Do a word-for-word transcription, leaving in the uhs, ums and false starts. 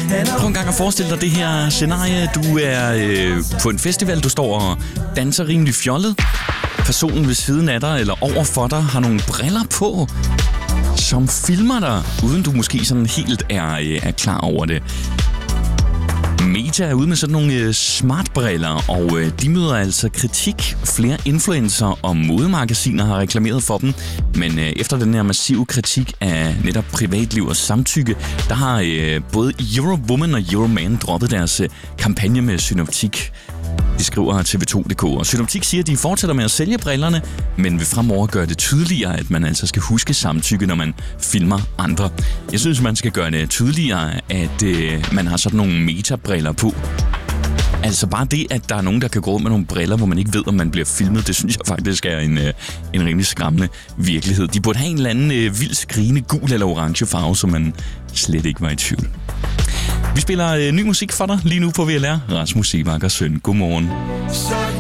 Prøv en gang at forestille dig det her scenarie. Du er øh, på en festival, du står og danser rimelig fjollet. Personen ved siden af dig eller over for dig har nogle briller på, som filmer dig, uden du måske sådan helt er, øh, er klar over det. Meta er ude med sådan nogle øh, smartbriller, og øh, de møder altså kritik. Flere influencer og modemagasiner har reklameret for dem, men øh, efter den her massive kritik af netop privatliv og samtykke, der har øh, både Eurowoman og Euroman droppet deres øh, kampagne med synoptik. De skriver T V to punktum d k, og Synoptik siger, at de fortsætter med at sælge brillerne, men vil fremover gøre det tydeligere, at man altså skal huske samtykke, når man filmer andre. Jeg synes, man skal gøre det tydeligere, at øh, man har sådan nogle metabriller på. Altså bare det, at der er nogen, der kan gå rundt med nogle briller, hvor man ikke ved, om man bliver filmet, det synes jeg faktisk er en, øh, en rimelig skræmmende virkelighed. De burde have en eller anden øh, vild skrigende gul eller orange farve, så man slet ikke var i tvivl. Vi spiller øh, ny musik for dig lige nu på V L R. Rasmus Seebach og Søn. Godmorgen.